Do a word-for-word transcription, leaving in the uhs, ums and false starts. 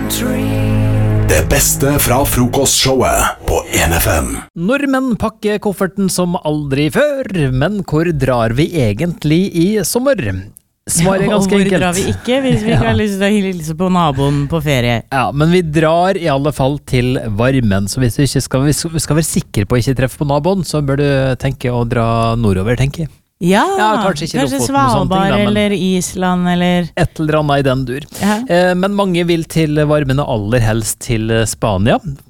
Det beste fra frokostshowet på en F M. Nordmenn pakker kofferten som aldri før, men hvor drar vi egentlig i sommer? Svaret er ganske og hvor enkelt. drar vi ikke hvis vi ikke har lyst til å hilse på naboen på ferie? Ja, men vi drar i alle fall til varmen, så hvis du ikke skal, hvis du skal være sikker på å ikke treffe på naboen, så bør du tenke å dra nordover, tenker jeg. Ja, Ja, kanskje ikke kanskje Lofoten og sånne ting, Svalbard da, men- eller Island eller... Et eller annet i den dur. Ja. Eh, men mange vil til varmen og aller helst til Spania,